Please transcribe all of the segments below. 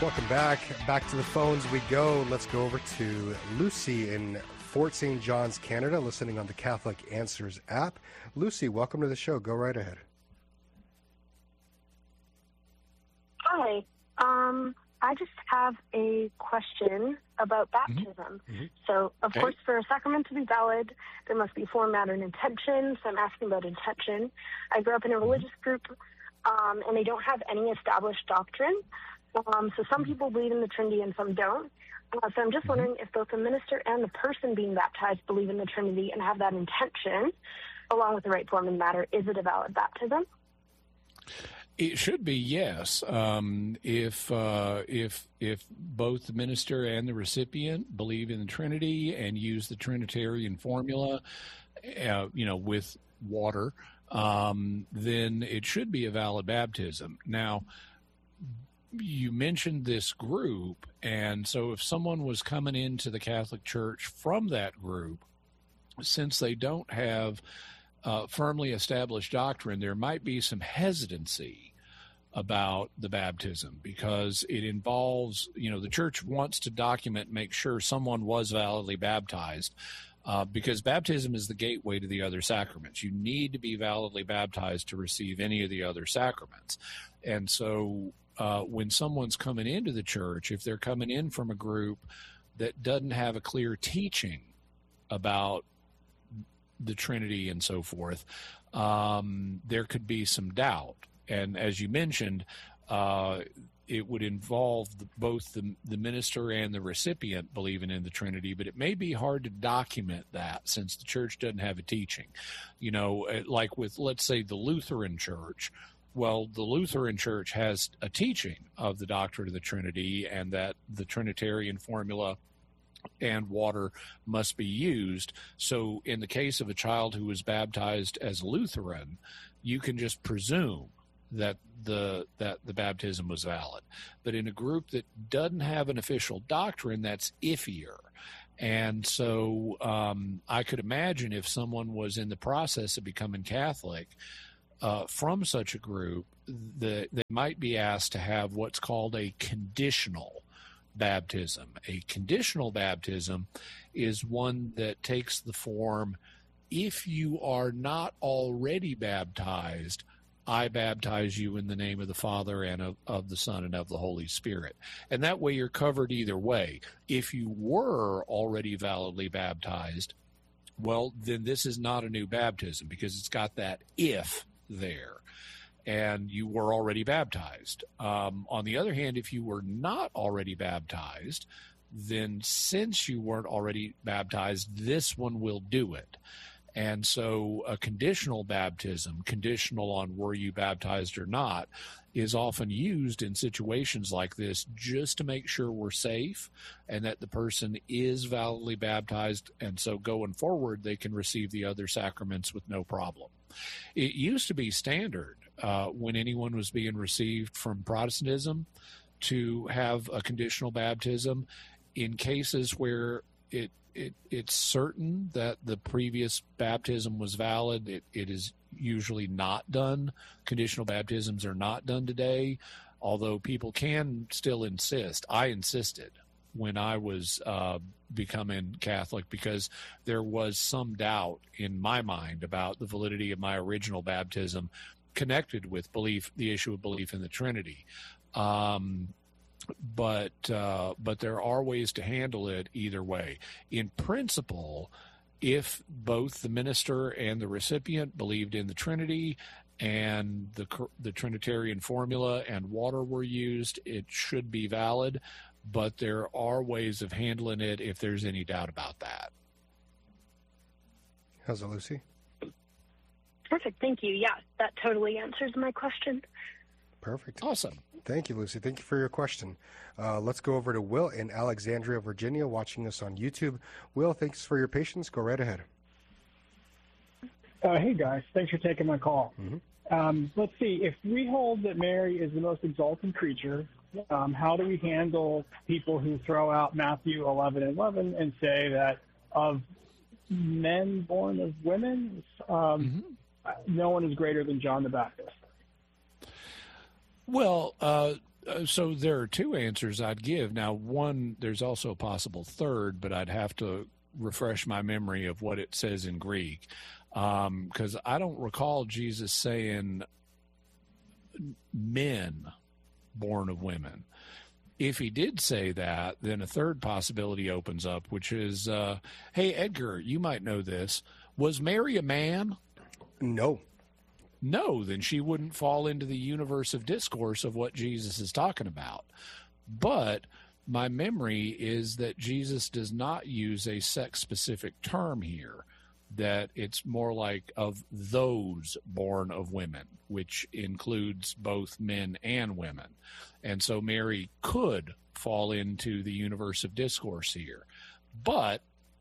Welcome back. Back to the phones we go. Let's go over to Lucy in Fort St. John's, Canada, listening on the Catholic Answers app. Lucy, welcome to the show. Go right ahead. Hi. I just have a question about baptism. Mm-hmm. So, of course, for a sacrament to be valid, there must be form, matter, and intention. So I'm asking about intention. I grew up in a religious group, and they don't have any established doctrine. So some people believe in the Trinity and some don't. So I'm just wondering if both the minister and the person being baptized believe in the Trinity and have that intention, along with the right form and matter. Is it a valid baptism? It should be, yes. If both the minister and the recipient believe in the Trinity and use the Trinitarian formula, with water, then it should be a valid baptism. Now, you mentioned this group, and so if someone was coming into the Catholic Church from that group, since they don't have firmly established doctrine, there might be some hesitancy about the baptism because it involves, the church wants to document, make sure someone was validly baptized because baptism is the gateway to the other sacraments. You need to be validly baptized to receive any of the other sacraments. And so when someone's coming into the church, if they're coming in from a group that doesn't have a clear teaching about the Trinity and so forth, there could be some doubt. And as you mentioned, it would involve both the minister and the recipient believing in the Trinity, but it may be hard to document that since the church doesn't have a teaching. Like with, let's say, the Lutheran Church. Well, the Lutheran Church has a teaching of the doctrine of the Trinity and that the Trinitarian formula and water must be used. So in the case of a child who was baptized as Lutheran, you can just presume that the baptism was valid. But in a group that doesn't have an official doctrine, that's iffier. And so I could imagine if someone was in the process of becoming Catholic from such a group, they might be asked to have what's called a conditional baptism. A conditional baptism is one that takes the form, if you are not already baptized, I baptize you in the name of the Father and of the Son and of the Holy Spirit. And that way you're covered either way. If you were already validly baptized, well, then this is not a new baptism because it's got that if there. And you were already baptized. On the other hand, if you were not already baptized, then since you weren't already baptized, this one will do it. And so a conditional baptism, conditional on were you baptized or not, is often used in situations like this just to make sure we're safe and that the person is validly baptized. And so going forward, they can receive the other sacraments with no problem. It used to be standard when anyone was being received from Protestantism to have a conditional baptism in cases where it's certain that the previous baptism was valid. It is usually not done. Conditional baptisms are not done today, although people can still insist. I insisted when I was becoming Catholic because there was some doubt in my mind about the validity of my original baptism connected with the issue of belief in the Trinity. But there are ways to handle it either way. In principle, if both the minister and the recipient believed in the Trinity and the Trinitarian formula and water were used, it should be valid. But there are ways of handling it if there's any doubt about that. How's it, Lucy? Perfect. Thank you. Yeah, that totally answers my question. Perfect. Awesome. Thank you, Lucy. Thank you for your question. Let's go over to Will in Alexandria, Virginia, watching us on YouTube. Will, thanks for your patience. Go right ahead. Hey, guys. Thanks for taking my call. Mm-hmm. Let's see. If we hold that Mary is the most exalted creature, how do we handle people who throw out Matthew 11:11 and say that of men born of women, no one is greater than John the Baptist? Well, So there are two answers I'd give. Now, one, there's also a possible third, but I'd have to refresh my memory of what it says in Greek, because I don't recall Jesus saying men born of women. If he did say that, then a third possibility opens up, which is, hey, Edgar, you might know this. Was Mary a man? No. No, then she wouldn't fall into the universe of discourse of what Jesus is talking about. But my memory is that Jesus does not use a sex-specific term here, that it's more like of those born of women, which includes both men and women. And so Mary could fall into the universe of discourse here. But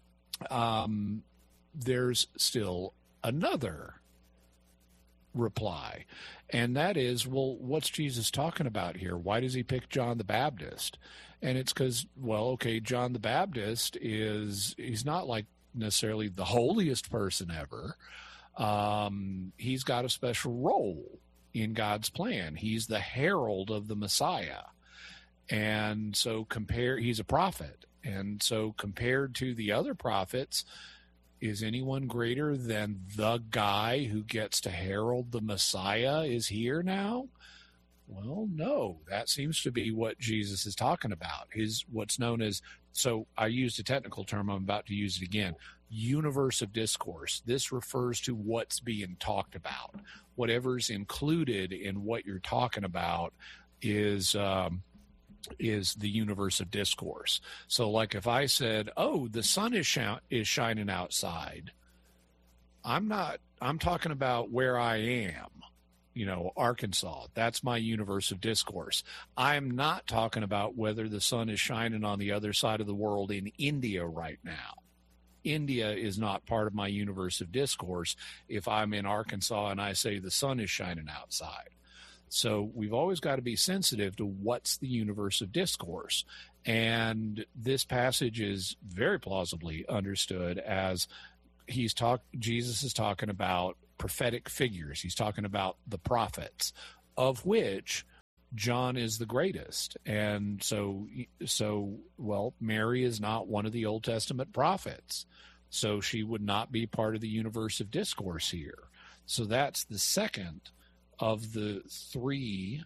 there's still another reply, and that is, well, what's Jesus talking about here? Why does he pick John the Baptist? And it's because, well, okay, John the Baptist he's not like necessarily the holiest person ever. He's got a special role in God's plan. He's the herald of the Messiah. And so he's a prophet. And so compared to the other prophets, is anyone greater than the guy who gets to herald the Messiah is here now? Well, no, that seems to be what Jesus is talking about. What's known as, so I used a technical term, I'm about to use it again, universe of discourse. This refers to what's being talked about. Whatever's included in what you're talking about is the universe of discourse. So like if I said, oh, the sun is shining outside, I'm talking about where I am, Arkansas. That's my universe of discourse. I'm not talking about whether the sun is shining on the other side of the world in India right now. India is not part of my universe of discourse if I'm in Arkansas and I say the sun is shining outside. So we've always got to be sensitive to what's the universe of discourse. And this passage is very plausibly understood as Jesus is talking about prophetic figures. He's talking about the prophets, of which John is the greatest. And so, Mary is not one of the Old Testament prophets. So she would not be part of the universe of discourse here. So that's the second of the three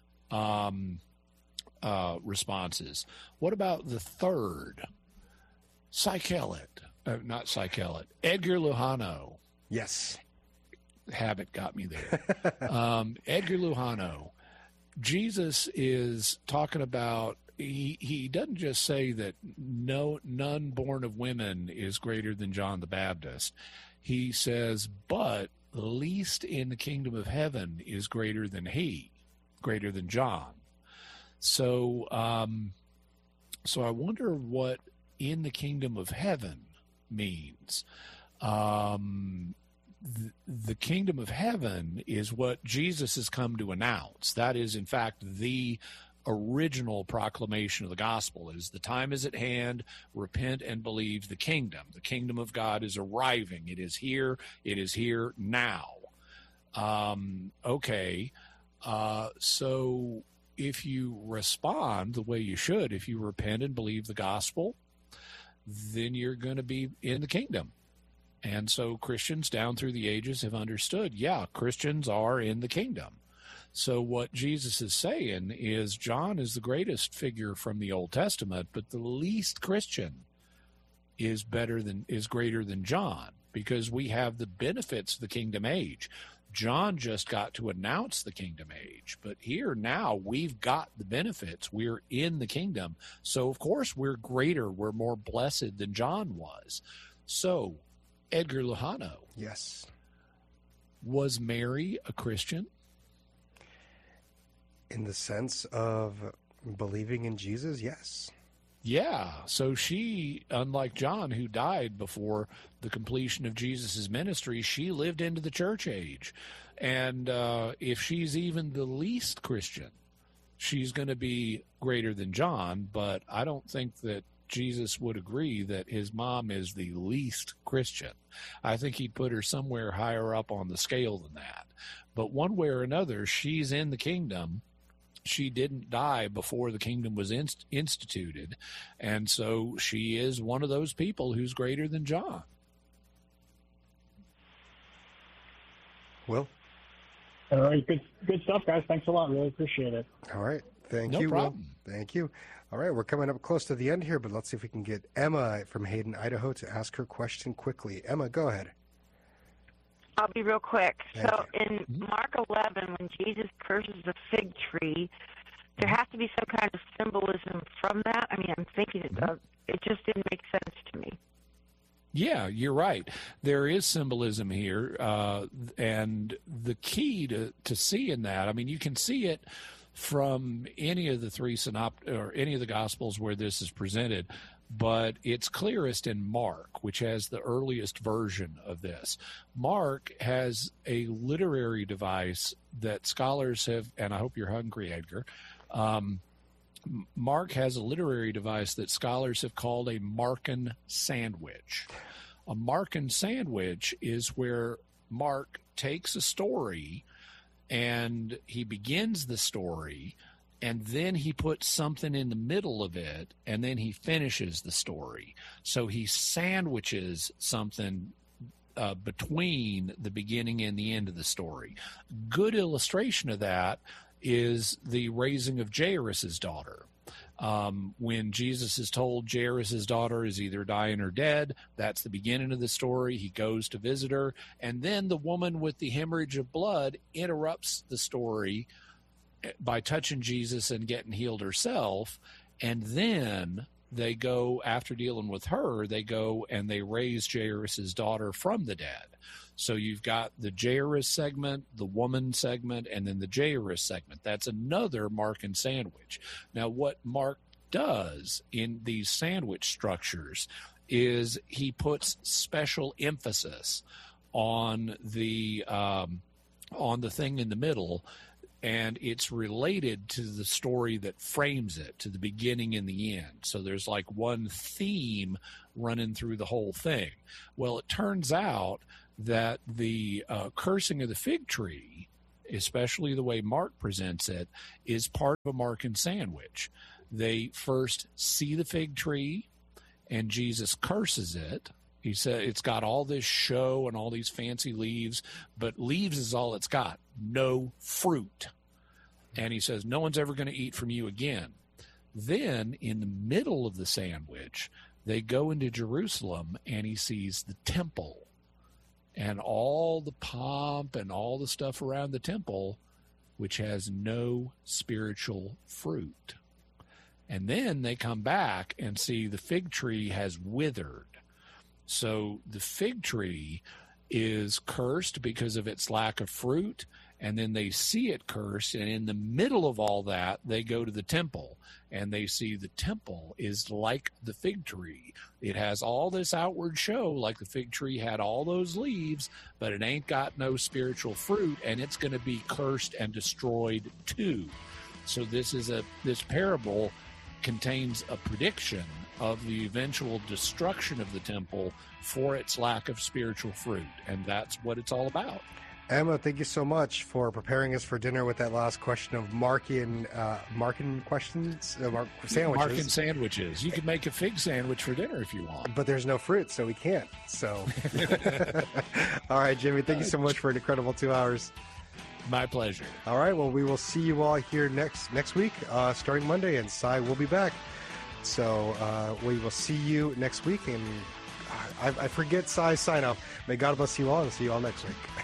responses. What about the third? Edgar Lujano. Yes. Habit got me there. Edgar Lujano. Jesus is talking about, he doesn't just say that none born of women is greater than John the Baptist. He says, but least in the kingdom of heaven is greater than John. So I wonder what in the kingdom of heaven means. The kingdom of heaven is what Jesus has come to announce. That is, in fact, the original proclamation of the gospel is the time is at hand, repent and believe the kingdom. The kingdom of God is arriving. It is here now. So if you respond the way you should, if you repent and believe the gospel, then you're going to be in the kingdom. And so Christians down through the ages have understood, Christians are in the kingdom. So what Jesus is saying is John is the greatest figure from the Old Testament, but the least Christian is greater than John, because we have the benefits of the kingdom age. John just got to announce the kingdom age, but here now we've got the benefits. We're in the kingdom. So of course we're greater, we're more blessed than John was. So Edgar Lujano. Yes. Was Mary a Christian? In the sense of believing in Jesus, yes. Yeah. So she, unlike John, who died before the completion of Jesus' ministry, she lived into the church age. And if she's even the least Christian, she's going to be greater than John. But I don't think that Jesus would agree that his mom is the least Christian. I think he'd put her somewhere higher up on the scale than that. But one way or another, she's in the kingdom, she didn't die before the kingdom was instituted. And so she is one of those people who's greater than John. Will? All right, good stuff, guys. Thanks a lot. Really appreciate it. All right. Thank you. No problem. Will. Thank you. All right, we're coming up close to the end here, but let's see if we can get Emma from Hayden, Idaho, to ask her question quickly. Emma, go ahead. I'll be real quick. Thank so in Mark 11, when Jesus curses the fig tree, there has to be some kind of symbolism from that. I mean, I'm thinking it does. It just didn't make sense to me. Yeah, you're right. There is symbolism here, and the key to seeing that, I mean, you can see it from any of the three or any of the Gospels where this is presented, but it's clearest in Mark, which has the earliest version of this. Mark has a literary device that scholars have, and I hope you're hungry, Edgar. Mark has a literary device that scholars have called a Markan sandwich. A Markan sandwich is where Mark takes a story and he begins the story, and then he puts something in the middle of it, and then he finishes the story. So he sandwiches something between the beginning and the end of the story. Good illustration of that is the raising of Jairus' daughter. When Jesus is told Jairus' daughter is either dying or dead, that's the beginning of the story. He goes to visit her, and then the woman with the hemorrhage of blood interrupts the story by touching Jesus and getting healed herself. And then they go, after dealing with her, they go and they raise Jairus' daughter from the dead. So you've got the Jairus segment, the woman segment, and then the Jairus segment. That's another Markan sandwich. Now, what Mark does in these sandwich structures is he puts special emphasis on the thing in the middle, and it's related to the story that frames it, to the beginning and the end. So there's like one theme running through the whole thing. Well, it turns out that the cursing of the fig tree, especially the way Mark presents it, is part of a Markan sandwich. They first see the fig tree, and Jesus curses it. He said it's got all this show and all these fancy leaves, but leaves is all it's got, no fruit. And he says, no one's ever going to eat from you again. Then, in the middle of the sandwich, they go into Jerusalem, and he sees the temple and all the pomp and all the stuff around the temple, which has no spiritual fruit. And then they come back and see the fig tree has withered. So the fig tree is cursed because of its lack of fruit, and then they see it cursed, and in the middle of all that, they go to the temple, and they see the temple is like the fig tree. It has all this outward show, like the fig tree had all those leaves, but it ain't got no spiritual fruit, and it's going to be cursed and destroyed too. So this parable contains a prediction of the eventual destruction of the temple for its lack of spiritual fruit, and that's what it's all about. Emma, thank you so much for preparing us for dinner with that last question of Markan questions, sandwiches. Markan sandwiches. You could make a fig sandwich for dinner if you want. But there's no fruit, so we can't. So, all right, Jimmy, thank you so much for an incredible 2 hours. My pleasure. All right, well, we will see you all here next week, starting Monday, and Cy will be back. So we will see you next week, and I forget Cy's sign-off. May God bless you all, and see you all next week.